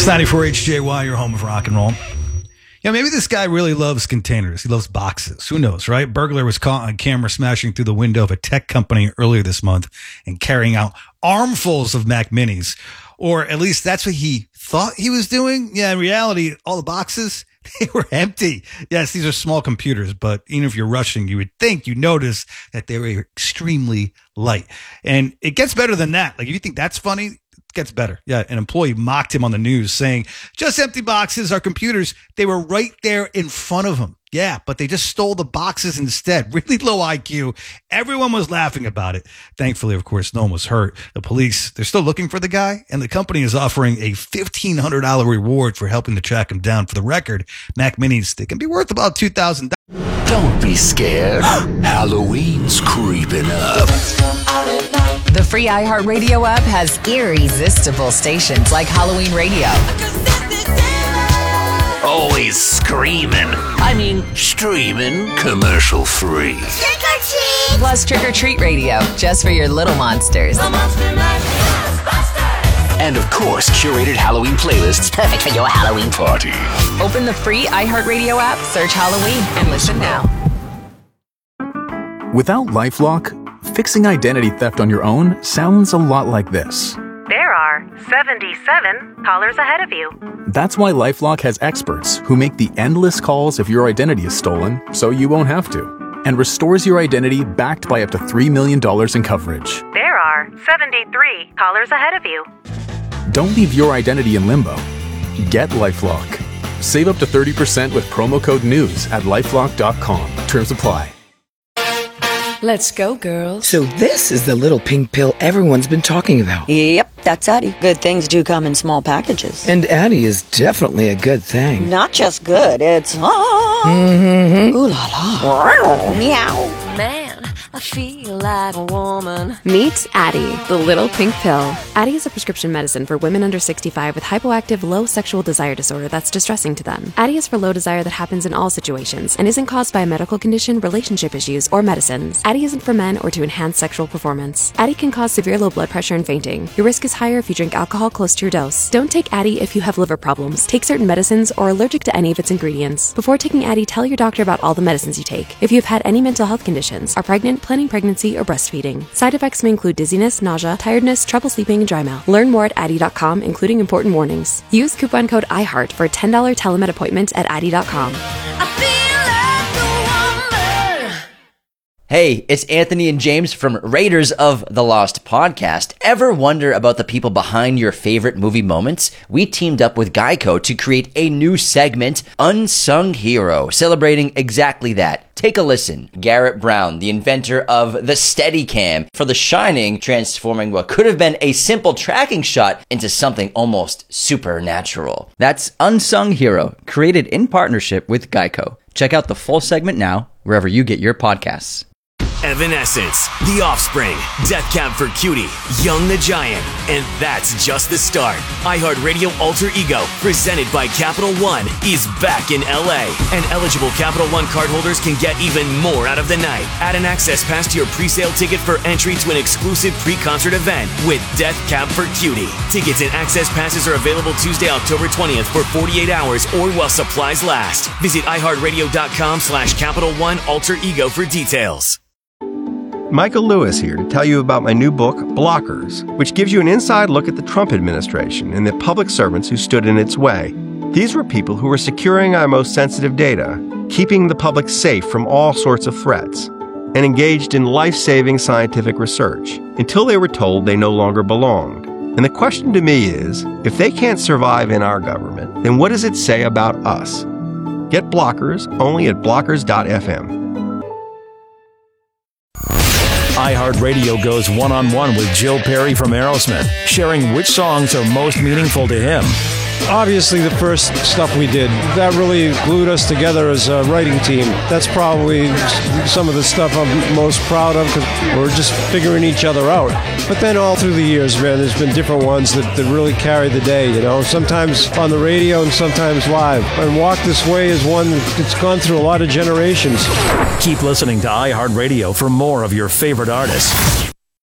It's 94 HJY, your home of rock and roll. Yeah, maybe this guy really loves containers. He loves boxes. Who knows, right? Burglar was caught on camera smashing through the window of a tech company earlier this month and carrying out armfuls of Mac Minis. Or at least that's what he thought he was doing. Yeah, in reality, all the boxes, they were empty. Yes, these are small computers, but even if you're rushing, you would think you notice that they were extremely light. And it gets better than that. Like, if you think that's funny, it gets better. Yeah, an employee mocked him on the news saying, just empty boxes, our computers, they were right there in front of him. Yeah, but they just stole the boxes instead. Really low IQ. Everyone was laughing about it. Thankfully, of course, no one was hurt. The police, they're still looking for the guy, and the company is offering a $1,500 reward for helping to track him down. For the record, Mac Minis, they can be worth about $2,000. Don't be scared. Halloween's creeping up. The free iHeartRadio app has irresistible stations like Halloween Radio. Always screaming. Streaming. Commercial free. Trick or treat! Plus Trick or Treat Radio, just for your little monsters. And of course, curated Halloween playlists perfect for your Halloween party. Open the free iHeartRadio app, search Halloween, and listen now. Without LifeLock, fixing identity theft on your own sounds a lot like this. There are 77 callers ahead of you. That's why LifeLock has experts who make the endless calls if your identity is stolen, so you won't have to, and restores your identity backed by up to $3 million in coverage. There are 73 callers ahead of you. Don't leave your identity in limbo. Get LifeLock. Save up to 30% with promo code NEWS at LifeLock.com. Terms apply. Let's go, girls. So this is the little pink pill everyone's been talking about. Yep, that's Addie. Good things do come in small packages. And Addie is definitely a good thing. Not just good, it's... Mm-hmm. Ooh la la. Meow. Man, I feel like a woman. Meet Addie, the little pink pill. Addie is a prescription medicine for women under 65 with hypoactive low sexual desire disorder that's distressing to them. Addie is for low desire that happens in all situations and isn't caused by a medical condition, relationship issues, or medicines. Addie isn't for men or to enhance sexual performance. Addie can cause severe low blood pressure and fainting. Your risk is higher if you drink alcohol close to your dose. Don't take Addie if you have liver problems, take certain medicines, or are allergic to any of its ingredients. Before taking Addie, tell your doctor about all the medicines you take. If you've had any mental health conditions, are pregnant, planning pregnancy, or breastfeeding. Side effects may include dizziness, nausea, tiredness, trouble sleeping, and dry mouth. Learn more at Addie.com, including important warnings. Use coupon code IHEART for a $10 telemed appointment at Addie.com. Hey, it's Anthony and James from Raiders of the Lost podcast. Ever wonder about the people behind your favorite movie moments? We teamed up with Geico to create a new segment, Unsung Hero, celebrating exactly that. Take a listen. Garrett Brown, the inventor of the Steadicam for The Shining, transforming what could have been a simple tracking shot into something almost supernatural. That's Unsung Hero, created in partnership with Geico. Check out the full segment now, wherever you get your podcasts. Evanescence, The Offspring, Death Cab for Cutie, Young the Giant, and that's just the start. iHeartRadio Alter Ego, presented by Capital One, is back in LA, and eligible Capital One cardholders can get even more out of the night. Add an access pass to your pre-sale ticket for entry to an exclusive pre-concert event with Death Cab for Cutie. Tickets and access passes are available Tuesday, October 20th for 48 hours or while supplies last. Visit iHeartRadio.com/Capital One Alter Ego for details. Michael Lewis here to tell you about my new book, Blockers, which gives you an inside look at the Trump administration and the public servants who stood in its way. These were people who were securing our most sensitive data, keeping the public safe from all sorts of threats, and engaged in life-saving scientific research until they were told they no longer belonged. And the question to me is, if they can't survive in our government, then what does it say about us? Get Blockers only at blockers.fm. iHeartRadio goes one-on-one with Joe Perry from Aerosmith, sharing which songs are most meaningful to him. Obviously, the first stuff we did, that really glued us together as a writing team. That's probably some of the stuff I'm most proud of because we're just figuring each other out. But then all through the years, man, there's been different ones that really carry the day, you know, sometimes on the radio and sometimes live. And Walk This Way is one that's gone through a lot of generations. Keep listening to iHeartRadio for more of your favorite artists.